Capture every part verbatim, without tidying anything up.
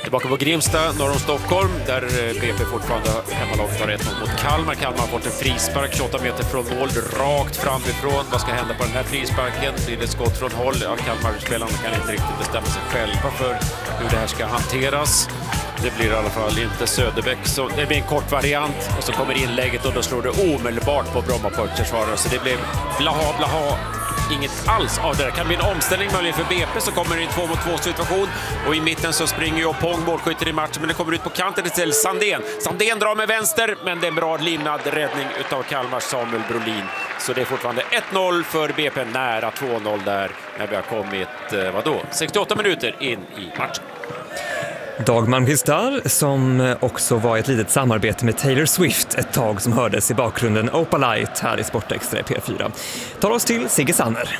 Tillbaka på Grimsta, norr om Stockholm, där B P fortfarande hemmalaget har ett noll mot Kalmar. Kalmar har fått en frispark tjugoåtta meter från mål, rakt framifrån. Vad ska hända på den här frisparken? Blir det ett skott från håll? Ja, Kalmar-spelarna kan inte riktigt bestämma sig själva för hur det här ska hanteras. Det blir i alla fall inte Söderbäck. Så det blir en kort variant och så kommer inlägget och då slår det omedelbart på Brommapojks-försvarare. Så det blev blaha, blaha. Inget alls av det där. Kan bli en omställning möjligen för B P, så kommer det en två mot två situation och i mitten så springer ju Pong, målskytter i matchen, men det kommer ut på kanten till Sandén. Sandén drar med vänster, men det är en bra linad räddning utav Kalmars Samuel Brolin. Så det är fortfarande ett noll för B P, nära två noll där när vi har kommit, vadå, sextioåtta minuter in i matchen. Dag Malmqvist där, som också var ett litet samarbete med Taylor Swift ett tag, som hördes i bakgrunden Opalite här i Sportextra i P fyra. Tar oss till Sigge Sanner.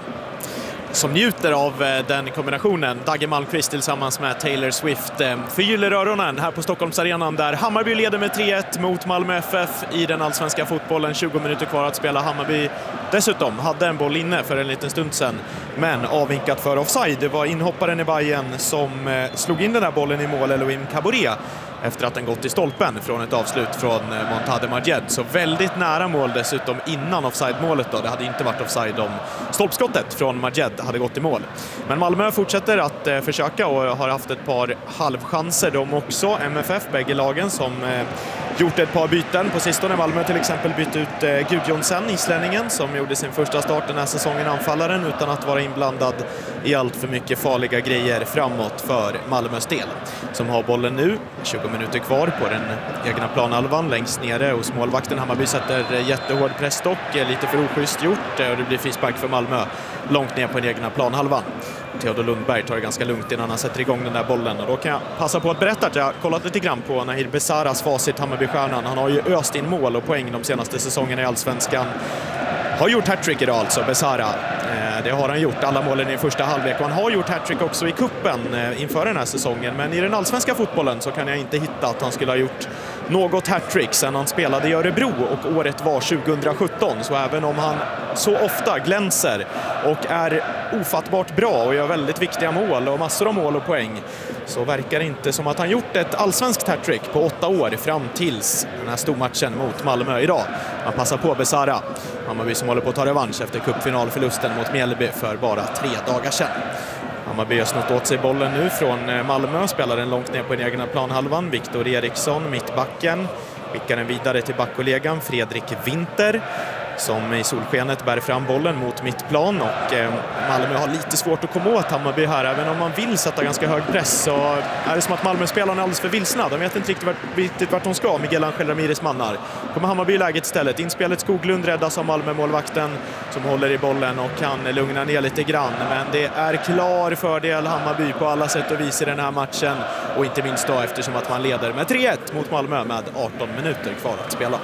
Som njuter av den kombinationen, Dag Malmqvist tillsammans med Taylor Swift, förgyller öronen här på Stockholmsarenan där Hammarby leder med tre ett mot Malmö F F i den allsvenska fotbollen. tjugo minuter kvar att spela. Hammarby dessutom hade en boll inne för en liten stund sedan, men avvinkat för offside. Det var inhopparen i Bayern som slog in den här bollen i mål, Elohim Kabore, efter att den gått i stolpen från ett avslut från Montade Majed. Så väldigt nära mål dessutom innan offside-målet då. Det hade inte varit offside om stolpskottet från Majed hade gått i mål. Men Malmö fortsätter att eh, försöka och har haft ett par halvchanser de också. M F F, bägge lagen, som eh, gjort ett par byten på sistone. Malmö till exempel bytt ut eh, Gudjonsen, islänningen, som gjorde sin första start den här säsongen, anfallaren, utan att vara inblandad i allt för mycket farliga grejer framåt för Malmös del. Som har bollen nu, tjugo minuter kvar på den egna planhalvan längst nere hos målvakten. Hammarby sätter jättehård pressstock, lite för oschysst gjort, och det blir frispark för Malmö långt ner på den egna planhalvan. Theodor Lundberg tar det ganska lugnt innan han sätter igång den där bollen, och då kan jag passa på att berätta att jag har kollat lite grann på Nahir Besaras facit, Hammarby-stjärnan. Han har ju öst in mål och poäng de senaste säsongerna i Allsvenskan. Har gjort hattrick idag alltså, Besara. Det har han gjort, alla målen i första halvlek, och han har gjort hattrick också i kuppen inför den här säsongen. Men i den allsvenska fotbollen så kan jag inte hitta att han skulle ha gjort något hattrick sedan han spelade i Örebro, och året var tjugohundrasjutton. Så även om han så ofta glänser och är ofattbart bra och gör väldigt viktiga mål och massor av mål och poäng, så verkar det inte som att han gjort ett allsvenskt hattrick på åtta år fram tills den här stormatchen mot Malmö idag. Han passar på Besara, Hammarby som håller på att ta revansch efter cupfinalförlusten mot Mjällby för bara tre dagar sedan. Hammarby har snott åt sig bollen nu från Malmö, spelar den långt ner på den egna planhalvan. Viktor Eriksson, mittbacken, skickar den vidare till backkollegan Fredrik Winter, som i solskenet bär fram bollen mot mittplan, och eh, Malmö har lite svårt att komma åt Hammarby här. Även om man vill sätta ganska hög press, så är det som att Malmö-spelarna är alldeles för vilsna. De vet inte riktigt vart, riktigt vart de ska. Miguel Angel Ramirez mannar. Kommer Hammarby i läget istället. Inspelet Skoglund räddas av Malmö-målvakten som håller i bollen och kan lugna ner lite grann. Men det är klar fördel Hammarby på alla sätt och vis i den här matchen. Och inte minst då eftersom att man leder med tre ett mot Malmö med arton minuter kvar att spela.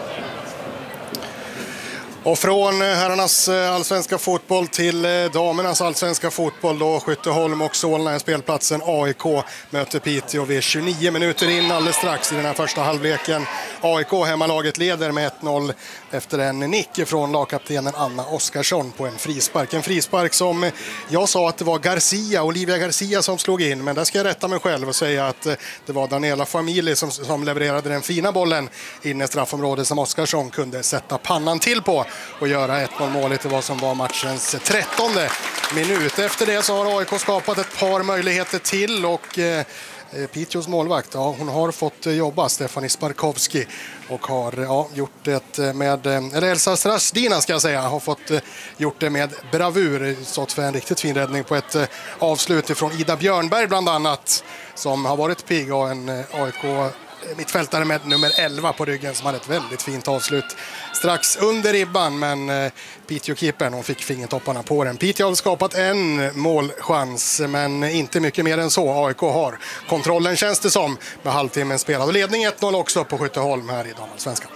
Och från herrarnas allsvenska fotboll till damernas allsvenska fotboll då. Skytteholm och Solna är spelplatsen. A I K möter Piteå vid tjugonio minuter in alldeles strax i den här första halvleken. A I K, hemmalaget, leder med ett noll efter en nick från lagkaptenen Anna Oskarsson på en frispark. En frispark som jag sa att det var Garcia, Olivia Garcia, som slog in. Men där ska jag rätta mig själv och säga att det var Daniela Familj som, som levererade den fina bollen in i straffområdet som Oskarsson kunde sätta pannan till på och göra ett noll målet i vad som var matchens trettonde minut. Efter det så har A I K skapat ett par möjligheter till, och eh, Piteås målvakt, ja, hon har fått jobba, Stefanie Sparkowski, och har ja, gjort det med, eller Elsa Strasdina ska jag säga, har fått gjort det med bravur, stått för en riktigt fin räddning på ett avslut ifrån Ida Björnberg bland annat, som har varit pigg, och en A I K mittfältare med nummer elva på ryggen som hade ett väldigt fint avslut strax under ribban, men eh, Piteå-keepern, hon fick fingertopparna på den. Piteå har skapat en målchans, men inte mycket mer än så. A I K har kontrollen, känns det som, med halvtimmen spelad. Och ledning ett noll också på Skytteholm här i damallsvenskan.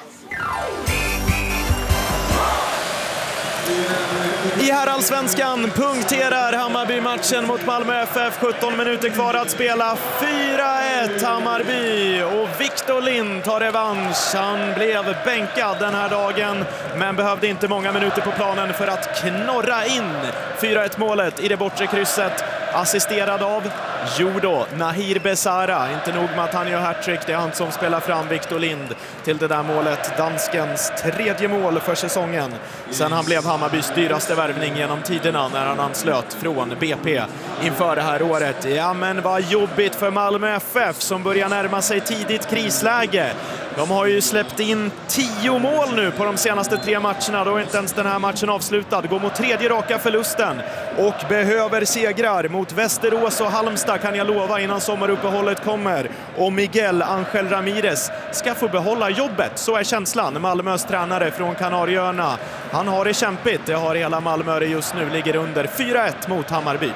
I herrallsvenskan punkterar Hammarby matchen mot Malmö F F. sjutton minuter kvar att spela. fyra ett Hammarby, och Victor Lind tar revansch. Han blev bänkad den här dagen, men behövde inte många minuter på planen för att knorra in fyra ett målet i det bortre krysset. assisterad av Judo, Nahir Besara. Inte nog med att han gör hattrick, det är han som spelar fram Victor Lind till det där målet. Danskens tredje mål för säsongen. Sen han blev Hammarbys dyraste värvning genom tiderna när han anslöt från B P inför det här året. Ja, men vad jobbigt för Malmö F F som börjar närma sig tidigt krisläge. De har ju släppt in tio mål nu på de senaste tre matcherna. Då är inte ens den här matchen avslutad. Går mot tredje raka förlusten och behöver segrar mot Västerås och Halmstad, kan jag lova, innan sommaruppehållet kommer. Och Miguel Angel Ramirez ska få behålla jobbet. Så är känslan. Malmös tränare från Kanarieöarna. Han har det kämpigt. Det har hela Malmö just nu. Ligger under fyra ett mot Hammarby.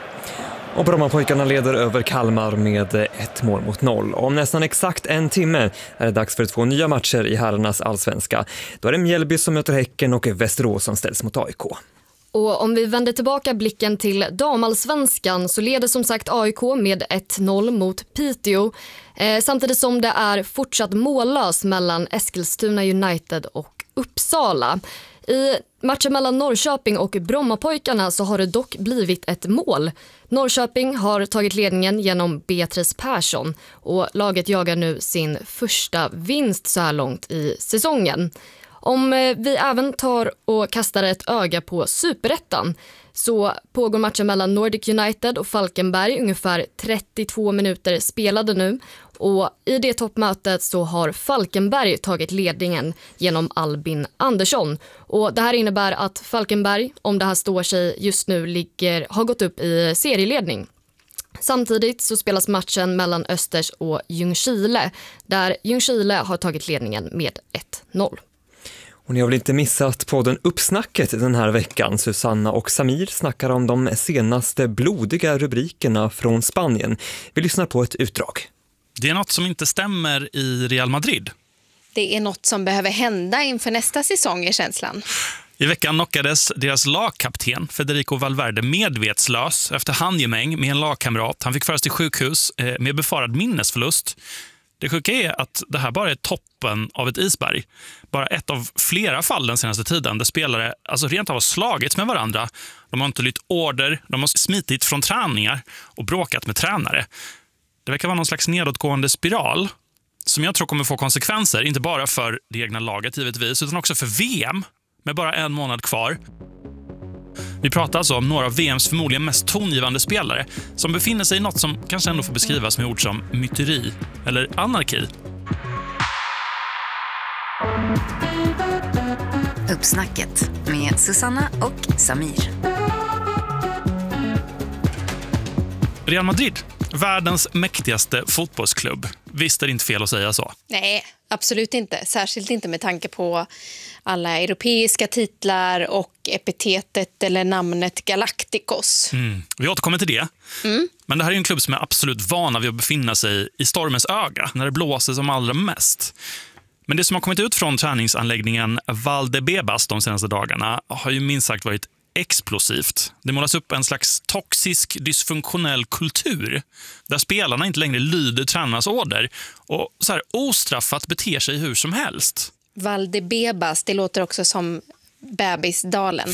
Och Brommapojkarna leder över Kalmar med ett mål mot noll. Om nästan exakt en timme är det dags för två nya matcher i herrarnas allsvenska. Då är det Mjällby som möter Häcken och Västerås som ställs mot A I K. Och om vi vänder tillbaka blicken till damallsvenskan så leder som sagt A I K med ett noll mot Piteå. Eh, samtidigt som det är fortsatt mållös mellan Eskilstuna United och Uppsala. I matchen mellan Norrköping och Brommapojkarna så har det dock blivit ett mål. Norrköping har tagit ledningen genom Beatrice Persson och laget jagar nu sin första vinst så här långt i säsongen. Om vi även tar och kastar ett öga på Superettan så pågår matchen mellan Nordic United och Falkenberg, ungefär trettiotvå minuter spelade nu. Och i det toppmötet så har Falkenberg tagit ledningen genom Albin Andersson. Och det här innebär att Falkenberg, om det här står sig just nu, ligger, har gått upp i serieledning. Samtidigt så spelas matchen mellan Östers och Ljungskile, där Ljungskile har tagit ledningen med ett noll. Och ni har väl inte missat podden Uppsnacket den här veckan. Susanna och Samir snackar om de senaste blodiga rubrikerna från Spanien. Vi lyssnar på ett utdrag. Det är något som inte stämmer i Real Madrid. Det är något som behöver hända inför nästa säsong i känslan. I veckan knockades deras lagkapten Federico Valverde medvetslös efter handgemäng med en lagkamrat. Han fick föras till sjukhus med befarad minnesförlust. Det sjuka är att det här bara är toppen av ett isberg. Bara ett av flera fall den senaste tiden där spelare alltså rent av har slagits med varandra. De har inte lytt order, de har smitit från träningar och bråkat med tränare. Det verkar vara någon slags nedåtgående spiral som jag tror kommer få konsekvenser, inte bara för det egna laget givetvis, utan också för V M med bara en månad kvar. Vi pratar alltså om några av V M:s förmodligen mest tongivande spelare som befinner sig i något som kanske ändå får beskrivas med ord som myteri eller anarki. Uppsnacket med Susanna och Samir. Real Madrid, världens mäktigaste fotbollsklubb. Visst är det inte fel att säga så? Nej, absolut inte. Särskilt inte med tanke på alla europeiska titlar och epitetet eller namnet Galacticos. Mm. Vi återkommer till det. Mm. Men det här är en klubb som är absolut vana vid att befinna sig i stormens öga när det blåser som allra mest. Men det som har kommit ut från träningsanläggningen Valdebebas de senaste dagarna har ju minst sagt varit explosivt. Det målas upp en slags toxisk, dysfunktionell kultur där spelarna inte längre lyder tränarnas order och så här ostraffat beter sig hur som helst. Valdebebas, det låter också som bebisdalen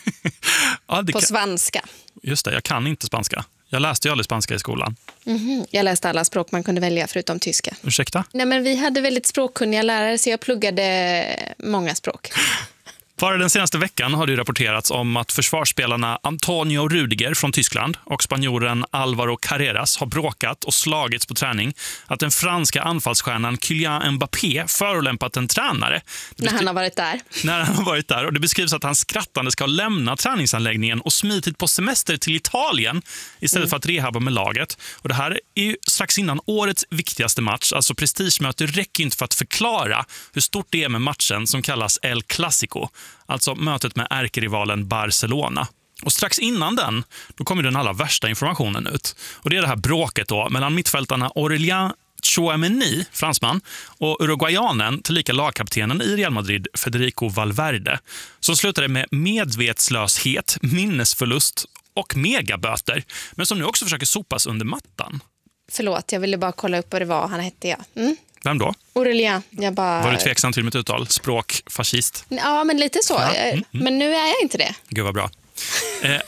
ja, det på kan... svenska. Just det, jag kan inte spanska. Jag läste ju aldrig spanska i skolan. Mm-hmm. Jag läste alla språk man kunde välja förutom tyska. Ursäkta? Nej, men vi hade väldigt språkkunniga lärare så jag pluggade många språk. Bara den senaste veckan har det rapporterats om att försvarsspelarna Antonio Rudiger från Tyskland och spanjoren Alvaro Carreras har bråkat och slagits på träning. Att den franska anfallsstjärnan Kylian Mbappé förolämpat en tränare. När han har varit där. När han har varit där. Och det beskrivs att han skrattande ska lämna träningsanläggningen och smitit på semester till Italien istället mm. för att rehabba med laget. Och det här är ju strax innan årets viktigaste match. Alltså prestigemöte räcker inte för att förklara hur stort det är med matchen som kallas El Clasico. Alltså mötet med ärkerivalen Barcelona. Och strax innan den, då kommer den allra värsta informationen ut. Och det är det här bråket då mellan mittfältarna Aurélien Tchouameni, fransman, och uruguayanen tillika lagkaptenen i Real Madrid, Federico Valverde, som slutade med medvetslöshet, minnesförlust och megaböter, men som nu också försöker sopas under mattan. Förlåt, jag ville bara kolla upp vad det var han hette. Ja. Mm. Vem då? Aurélien. Jag bara... Var du tveksam till mitt uttal? Språk, fascist? Ja, men lite så. Ja. Mm, mm. Men nu är jag inte det. Gud vad bra. Eh,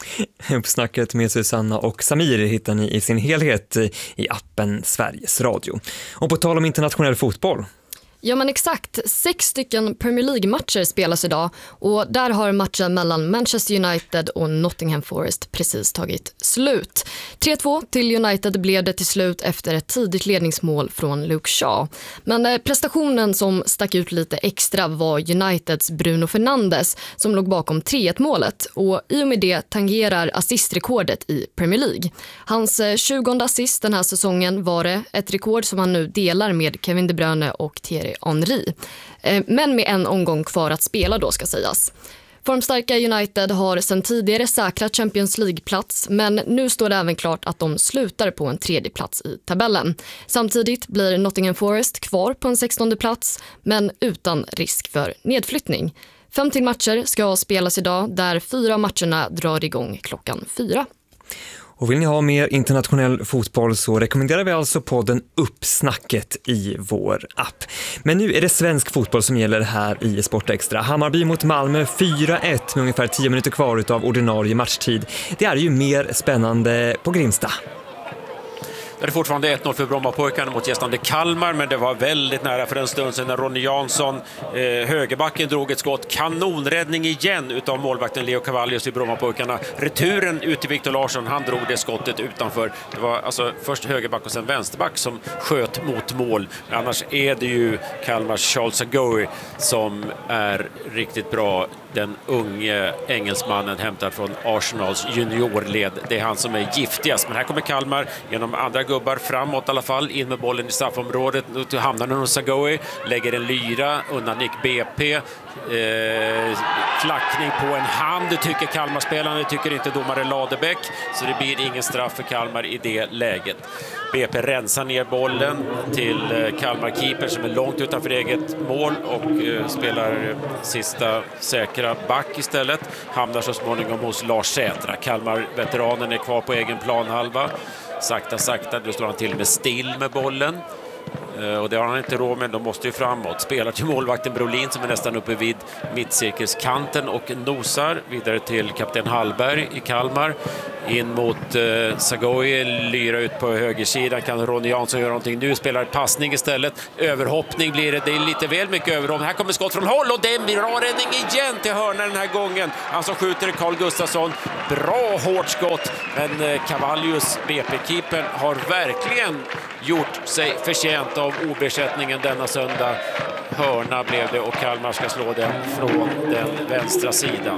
Uppsnacket med Susanna och Samir hittar ni i sin helhet i appen Sveriges Radio. Och på tal om internationell fotboll. Ja men exakt, sex stycken Premier League-matcher spelas idag och där har matchen mellan Manchester United och Nottingham Forest precis tagit slut. tre två till United blev det till slut efter ett tidigt ledningsmål från Luke Shaw. Men prestationen som stack ut lite extra var Uniteds Bruno Fernandes som låg bakom tre ett-målet och i och med det tangerar assistrekordet i Premier League. Hans tjugonde assist den här säsongen var det, ett rekord som han nu delar med Kevin De Bruyne och Thierry Henry. Men med en omgång kvar att spela då ska sägas. Formstarka United har sedan tidigare säkrat Champions League-plats men nu står det även klart att de slutar på en tredje plats i tabellen. Samtidigt blir Nottingham Forest kvar på en sextonde plats men utan risk för nedflyttning. Fem till matcher ska spelas idag där fyra av matcherna drar igång klockan fyra. Och vill ni ha mer internationell fotboll så rekommenderar vi alltså podden Uppsnacket i vår app. Men nu är det svensk fotboll som gäller här i Sportextra. Hammarby mot Malmö fyra ett med ungefär tio minuter kvar av ordinarie matchtid. Det är ju mer spännande på Grimsta. Det är fortfarande ett noll för Brommapojkarna mot gästande Kalmar, men det var väldigt nära för en stund sedan när Ronny Jansson, eh, högerbacken, drog ett skott. Kanonräddning igen utav målvakten Leo Cavallius i Brommapojkarna. Returen ut till Victor Larsson, han drog det skottet utanför. Det var alltså först högerback och sen vänsterback som sköt mot mål. Annars är det ju Kalmars Charles Agoe som är riktigt bra. Den unge engelsmannen hämtad från Arsenals juniorled. Det är han som är giftigast. Men här kommer Kalmar genom andra gubbar framåt i alla fall. In med bollen i straffområdet. Nu hamnar den hos Agoe. Lägger en lyra undan Nick B P. Eh, klackning på en hand. Det tycker Kalmar-spelarna. Det tycker inte domare Ladebäck. Så det blir ingen straff för Kalmar i det läget. B P rensar ner bollen till Kalmar-keeper som är långt utanför eget mål och eh, spelar sista säkra back istället. Hamnar så småningom hos Lars Sätra. Kalmar-veteranen är kvar på egen planhalva. Sakta, sakta, då slår han till med still med bollen. Och det har han inte råd med, de måste ju framåt. Spelar till målvakten Brolin som är nästan uppe vid mittcirkelskanten och nosar vidare till kapten Hallberg i Kalmar. In mot eh, Sagoe, lyra ut på högersidan. Kan Ronny Jansson göra någonting nu? Spelar passning istället. Överhoppning blir det. Det är lite väl mycket överhoppning. Här kommer skott från håll och det är en bra räddning igen till hörnan den här gången. Han som skjuter är Carl Gustafsson. Bra hårt skott. Men eh, Cavallius, B P-keepern, har verkligen gjort sig förtjänt av obesättningen denna söndag. Hörna blev det och Kalmar ska slå den från den vänstra sidan.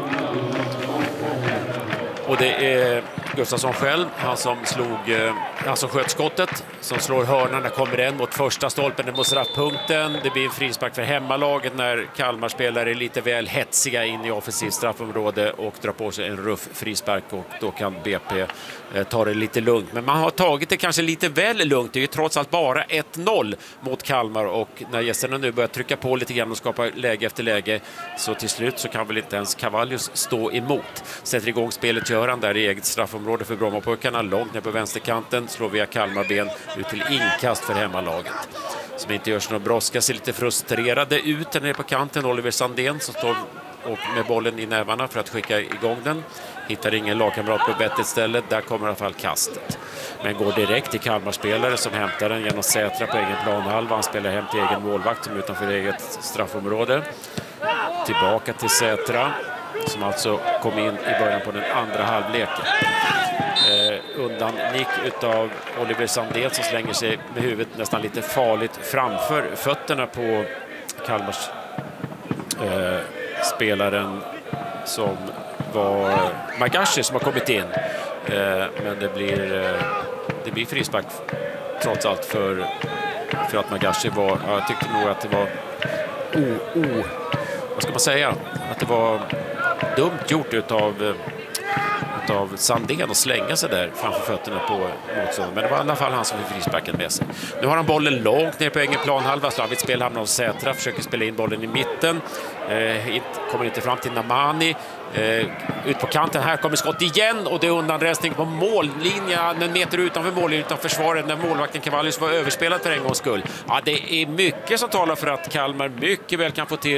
Och det är Gustafsson själv, han som slog, han som sköt skottet, som slår hörnan. Där kommer den mot första stolpen, mot straffpunkten. Det blir en frispark för hemmalaget när Kalmar spelare är lite väl hetsiga in i offensivt straffområde och drar på sig en ruff frispark och då kan B P eh, ta det lite lugnt. Men man har tagit det kanske lite väl lugnt. Det är ju trots allt bara ett noll mot Kalmar och när gästerna nu börjar trycka på lite grann och skapa läge efter läge så till slut så kan väl inte ens Cavallius stå emot. Sätter igång spelet gör han där i eget straffområde för Brommapojkarna, långt ner på vänsterkanten, slår via Kalmarben ut till inkast för hemmalaget. Som inte görs någon brådska, ser lite frustrerade ut där nere på kanten. Oliver Sandén som står och med bollen i nävarna för att skicka igång den. Hittar ingen lagkamrat på vettigt ställe, där kommer i alla fall kastet. Men går direkt till Kalmarspelare som hämtar den genom Sätra på egen planhalva. Han spelar hem till egen målvakt som utanför eget straffområde. Tillbaka till Sätra som alltså kom in i början på den andra halvleken. Eh, undan nick utav Oliver Sandén som slänger sig med huvudet nästan lite farligt framför fötterna på Kalmars eh, spelaren som var Magashi som har kommit in. Eh, men det blir, eh, det blir frispark trots allt för, för att Magashi var, ja, jag tyckte nog att det var o, o, vad ska man säga, att det var dumt gjort utav av Sandén och slänga sig där framför fötterna på motståndaren. Men det var i alla fall han som fick frisparken med sig. Nu har han bollen långt ner på egen planhalva. Slavigt spel hamnar hos Sätra. Försöker spela in bollen i mitten. Eh, kommer inte fram till Namani. Eh, ut på kanten. Här kommer skott igen och det är undanrensning på mållinjen. En meter utanför mållinjen utanför försvaret när målvakten Cavallius var överspelad för en gångs skull. Ja, det är mycket som talar för att Kalmar mycket väl kan få till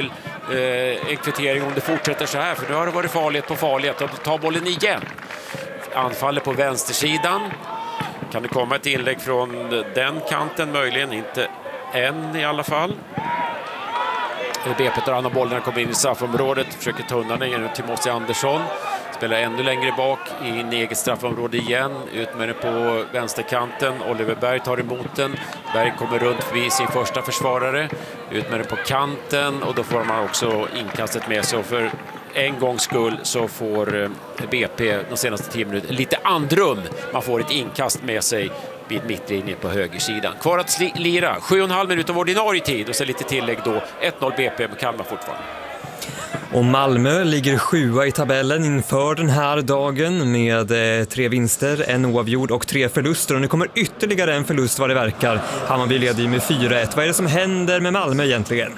eh, en kvittering om det fortsätter så här, för nu har det varit farligt på farlighet och ta bollen igen. Anfaller på vänstersidan. Kan det komma ett inlägg från den kanten möjligen? Inte än i alla fall. B P tar an av bollen, kommer in i straffområdet, försöker ta undan den genom Timothy Andersson. Spelar ännu längre bak in i eget straffområde igen. Ut med den på vänsterkanten. Oliver Berg tar emot den. Berg kommer runt förbi sin första försvarare. Ut med den på kanten och då får man också inkastet med sig. Och för en gångs skull så får B P de senaste tio minuterna lite andrum. Man får ett inkast med sig vid mittlinjen på högersidan. Kvar att lira. Sju och en halv minut av ordinarie tid och så lite tillägg då. ett noll B P med Kalmar fortfarande. Och Malmö ligger sjua i tabellen inför den här dagen med eh, tre vinster, en oavgjord och tre förluster. Och nu kommer ytterligare en förlust vad det verkar. Hammarby leder med fyra ett. Vad är det som händer med Malmö egentligen?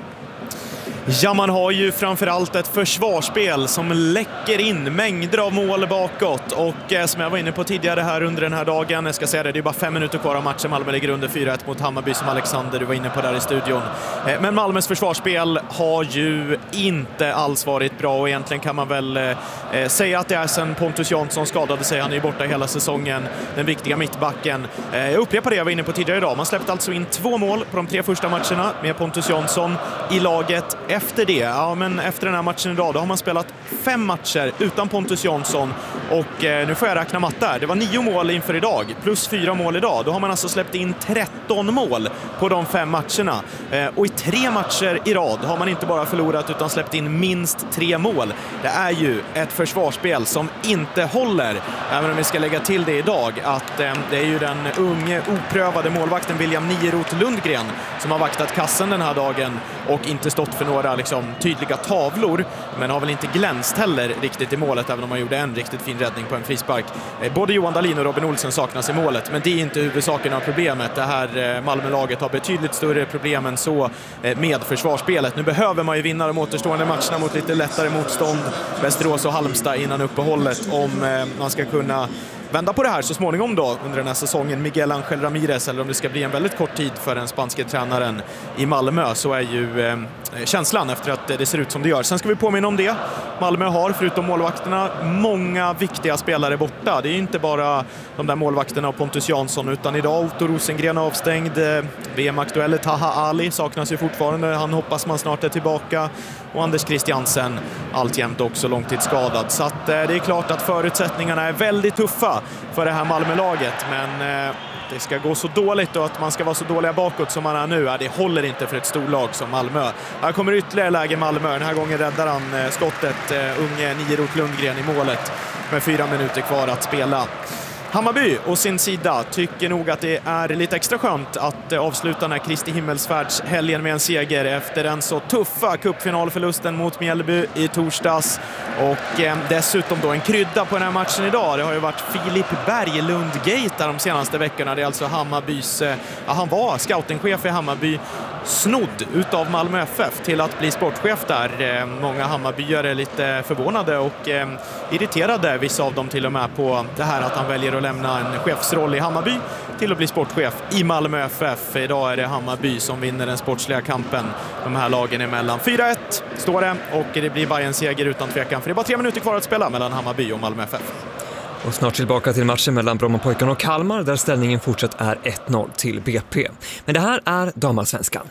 Ja, man har ju framförallt ett försvarsspel som läcker in mängder av mål bakåt och eh, som jag var inne på tidigare här under den här dagen, jag ska säga det, det är bara fem minuter kvar av matchen. Malmö ligger under fyra ett mot Hammarby som Alexander, du var inne på där i studion. Eh, men Malmös försvarsspel har ju inte alls varit bra och egentligen kan man väl eh, säga att det är sen Pontus Jansson skadade sig. Han är ju borta hela säsongen, den viktiga mittbacken. Eh, jag upprepar det jag var inne på tidigare idag. Man släppte alltså in två mål på de tre första matcherna med Pontus Jansson i laget. Efter det, ja men efter den här matchen idag, då har man spelat fem matcher utan Pontus Jansson och eh, nu får jag räkna matte där. Det var nio mål inför idag, plus fyra mål idag. Då har man alltså släppt in tretton mål på de fem matcherna. Eh, och i tre matcher i rad har man inte bara förlorat utan släppt in minst tre mål. Det är ju ett försvarsspel som inte håller. Även om vi ska lägga till det idag att eh, det är ju den unge, oprövade målvakten William Nierot Lundgren som har vaktat kassen den här dagen och inte stått för några liksom, tydliga tavlor, men har väl inte glänst heller riktigt i målet, även om man gjorde en riktigt fin räddning på en frispark. Eh, både Johan Dahlin och Robin Olsen saknas i målet, men det är inte huvudsaken av problemet. Det här eh, Malmölaget har betydligt större problem än så eh, med försvarsspelet. Nu behöver man ju vinna de återstående matcherna mot lite lättare motstånd, Västerås och Halmstad innan uppehållet, om eh, man ska kunna vända på det här så småningom då under den här säsongen. Miguel Ángel Ramírez, eller om det ska bli en väldigt kort tid för den spanske tränaren i Malmö, så är ju eh, känslan efter att det ser ut som det gör. Sen ska vi påminna om det. Malmö har förutom målvakterna många viktiga spelare borta. Det är inte bara de där målvakterna och Pontus Jansson, utan idag Otto Rosengren avstängd. V M-aktuelle Taha Ali saknas ju fortfarande. Han hoppas man snart är tillbaka. Och Anders Christiansen alltjämt också långtidsskadad. Så att, eh, det är klart att förutsättningarna är väldigt tuffa för det här Malmölaget. Men eh, det ska gå så dåligt och att man ska vara så dåliga bakåt som man är nu. Ja, det håller inte för ett storlag som Malmö. Här kommer ytterligare läge Malmö. Den här gången räddar han eh, skottet, eh, unge Nierot Lundgren i målet med fyra minuter kvar att spela. Hammarby och sin sida tycker nog att det är lite extra skönt att avsluta den här Kristi himmelsfärds helgen med en seger efter den så tuffa cupfinalförlusten mot Mjällby i torsdags. Och eh, dessutom då en krydda på den här matchen idag. Det har ju varit Filip Berglund-gate de senaste veckorna. Det är alltså Hammarbys, eh, ja, han var scoutingchef i Hammarby, snodd utav Malmö F F till att bli sportchef där. Eh, många Hammarbyare är lite förvånade och eh, irriterade, vissa av dem till och med, på det här att han väljer att lämna en chefsroll i Hammarby till att bli sportchef i Malmö F F. Idag är det Hammarby som vinner den sportsliga kampen de här lagen emellan. fyra ett står det och det blir Bayern seger utan tvekan, för det är bara tre minuter kvar att spela mellan Hammarby och Malmö F F. Och snart tillbaka till matchen mellan Brommapojkarna och Kalmar där ställningen fortsatt är ett noll till B P. Men det här är damallsvenskan.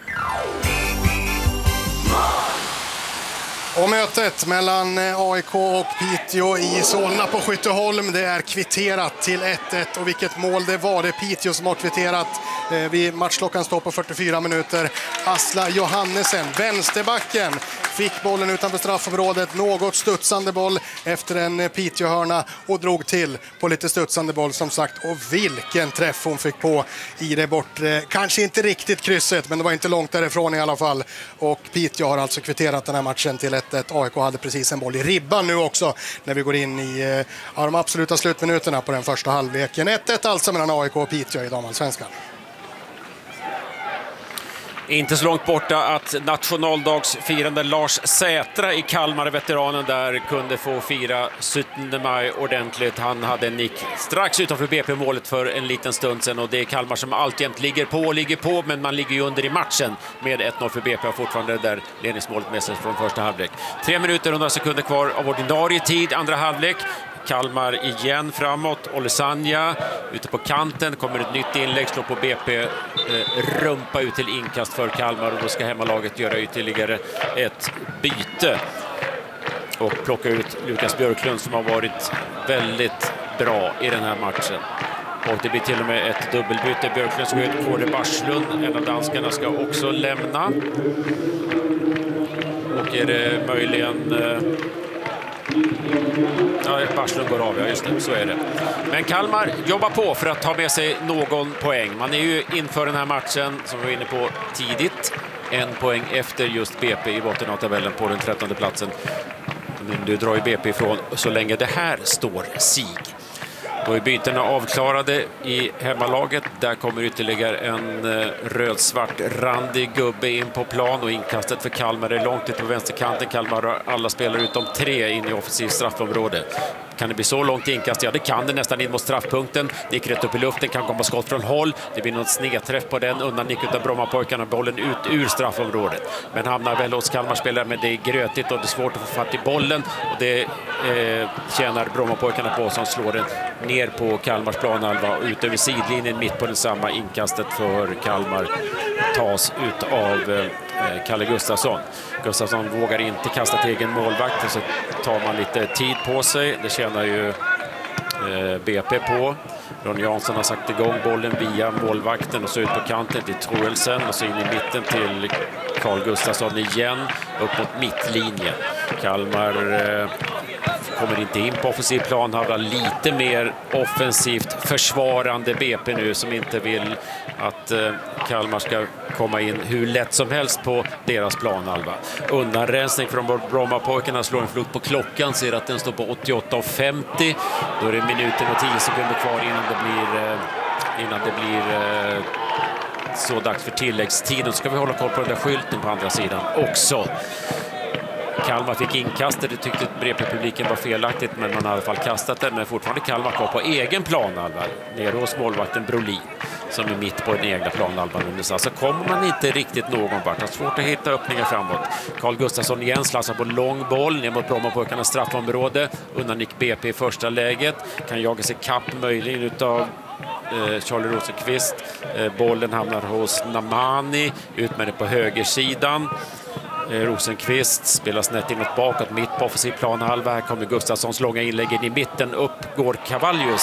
Och mötet mellan A I K och Piteå i Solna på Skytteholm, det är kvitterat till ett ett. Och vilket mål det var, det är Piteå som har kvitterat eh, vid matchklockan står på fyrtiofyra minuter. Asla Johannesen, vänsterbacken, fick bollen utanför straffområdet, något studsande boll efter en Piteå-hörna och drog till på lite studsande boll som sagt. Och vilken träff hon fick på i det bortre, kanske inte riktigt krysset, men det var inte långt därifrån i alla fall. Och Piteå har alltså kvitterat den här matchen till ett ett. A I K hade precis en boll i ribban nu också när vi går in i ja, de absoluta slutminuterna på den första halvleken. ett ett alltså mellan A I K och Piteå i damallsvenskan. Inte så långt borta att nationaldagsfirande Lars Sätra i Kalmar, veteranen där, kunde få fira sjuttonde maj ordentligt. Han hade en nick strax utanför B P-målet för en liten stund sedan och det är Kalmar som alltjämt ligger på och ligger på, men man ligger ju under i matchen med ett noll för B P och fortfarande där ledningsmålet med sig från första halvlek. Tre minuter och hundra sekunder kvar av ordinarie tid, andra halvlek. Kalmar igen framåt, Olesanya ute på kanten, kommer ett nytt inlägg, slår på B P, eh, rumpa ut till inkast för Kalmar och då ska hemmalaget göra ytterligare ett byte och plocka ut Lukas Björklund som har varit väldigt bra i den här matchen. Och det blir till och med ett dubbelbyte. Björklund ska ut, Kåre Barslund, en av danskarna, ska också lämna. Och är det möjligen... Eh, Ja, Barslund går av, ja just det, så är det. Men Kalmar jobbar på för att ta med sig någon poäng. Man är ju inför den här matchen, som vi var inne på tidigt, en poäng efter just B P i botten av tabellen på den trettonde platsen. Nu drar ju B P ifrån så länge det här står sig. Då är bytena avklarade i hemmalaget. Där kommer ytterligare en eh, rödsvart randig gubbe in på plan och inkastet för Kalmar är långt ut på vänsterkanten. Kalmar har alla spelare utom tre in i offensiv straffområde. Kan det bli så långt inkast? Ja, det kan det nästan in mot straffpunkten. Det gick rätt upp i luften, kan komma skott från håll. Det blir någon snedträff på den. Undan nick utav Brommapojkarna, bollen ut ur straffområdet. Men hamnar väl hos Kalmar-spelare, men det är grötigt och det är svårt att få fatt i bollen. Och det eh, tjänar Brommapojkarna på som slår den ner på Kalmars planhalva och ut över sidlinjen mitt på densamma. Inkastet för Kalmar tas ut av eh, Kalle Gustafsson. Gustafsson vågar inte kasta till egen målvakt och så tar man lite tid på sig. Det tjänar ju eh, B P på. Ron Jansson har sagt igång bollen via målvakten och så ut på kanten till Troelsen och så in i mitten till Carl Gustafsson igen upp mot mittlinjen. Kalmar eh, kommer inte in på offensiv plan, har lite mer offensivt försvarande B P nu som inte vill att eh, Kalmar ska komma in hur lätt som helst på deras planhalva. Undanrensning från Brommapojkarna, slår en flut på klockan, ser att den står på åttioåtta femtio. Då är det minuten och tio sekunder kvar innan det blir, eh, innan det blir eh, så dags för tilläggstiden. Så ska vi hålla koll på den där skylten på andra sidan också. Kalmar fick inkastet, det tyckte B P-publiken var felaktigt, men man har i alla fall kastat den. Men fortfarande Kalmar kvar på egen planhalva, nere hos målvakten Brolin som är mitt på den egna planhalvan. Så kommer man inte riktigt någon vart, har svårt att hitta öppningar framåt. Carl Gustafsson igen slassar på lång boll ner mot Brommapojkarnas straffområde. Undan gick B P i första läget, kan jaga sig kapp möjligen utav eh, Charlie Rosenqvist. Eh, bollen hamnar hos Namani, ut med det på högersidan. Rosenqvist spelar snett inåt bakåt, mitt på offensiv planhalva. Här kommer Gustafssons långa inlägg in i mitten. Upp går Cavallius